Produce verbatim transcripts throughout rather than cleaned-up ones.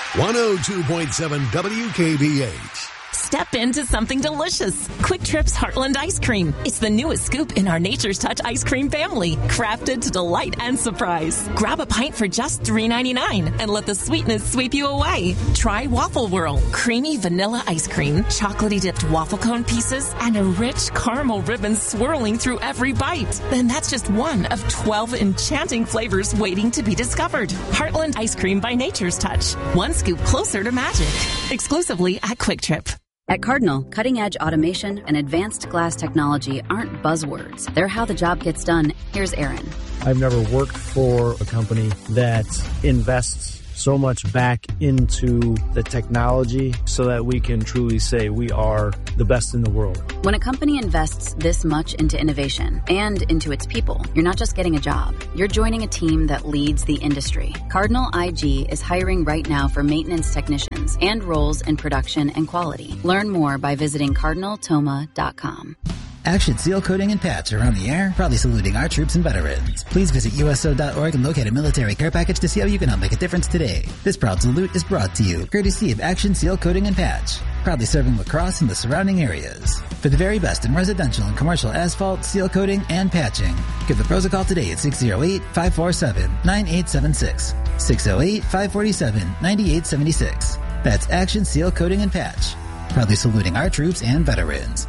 one oh two point seven W K B H. Step into something delicious. Quick Trip's Heartland Ice Cream. It's the newest scoop in our Nature's Touch ice cream family, crafted to delight and surprise. Grab a pint for just three ninety-nine and let the sweetness sweep you away. Try Waffle Whirl, creamy vanilla ice cream, chocolatey dipped waffle cone pieces, and a rich caramel ribbon swirling through every bite. Then that's just one of twelve enchanting flavors waiting to be discovered. Heartland Ice Cream by Nature's Touch. One scoop closer to magic. Exclusively at Quick Trip. At Cardinal, cutting-edge automation and advanced glass technology aren't buzzwords. They're how the job gets done. Here's Aaron. I've never worked for a company that invests so much back into the technology so that we can truly say we are the best in the world. When a company invests this much into innovation and into its people, you're not just getting a job. You're joining a team that leads the industry. Cardinal I G is hiring right now for maintenance technicians and roles in production and quality. Learn more by visiting cardinal toma dot com. Action Seal Coating and Patch are on the air, proudly saluting our troops and veterans. Please visit U S O dot org and locate a military care package to see how you can help make a difference today. This proud salute is brought to you, courtesy of Action Seal Coating and Patch, proudly serving La Crosse and the surrounding areas. For the very best in residential and commercial asphalt, seal coating, and patching, give the pros a call today at six oh eight, five four seven, nine eight seven six, six oh eight, five four seven, nine eight seven six. That's Action Seal Coating and Patch, proudly saluting our troops and veterans.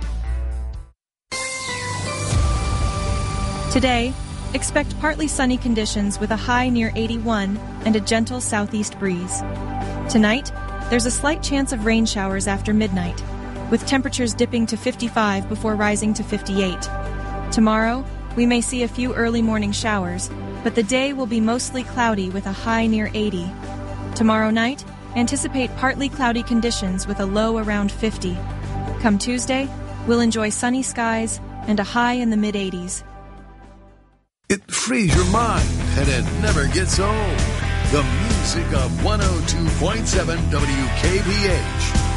Today, expect partly sunny conditions with a high near eighty-one and a gentle southeast breeze. Tonight, there's a slight chance of rain showers after midnight, with temperatures dipping to fifty-five before rising to fifty-eight. Tomorrow, we may see a few early morning showers, but the day will be mostly cloudy with a high near eighty. Tomorrow night, anticipate partly cloudy conditions with a low around fifty. Come Tuesday, we'll enjoy sunny skies and a high in the mid-eighties. It frees your mind and it never gets old. The music of one oh two point seven W K B H.